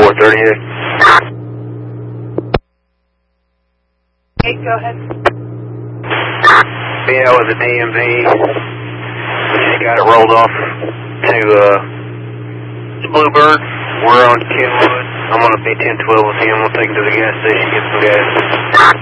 438. Hey, go ahead. Yeah, with the DMV. We just got it rolled off to Bluebird. We're on Kenwood. I'm going to be 1012 with him. We'll take him to the gas station, get some gas.